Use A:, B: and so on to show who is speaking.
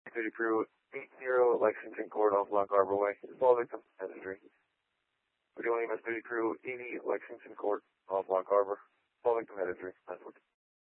A: City Crew 80 Lexington Court off Lock Harbor Way. All victims pedestrian. We're doing City Crew 80 Lexington Court off Lock Harbor. All victim pedestrian.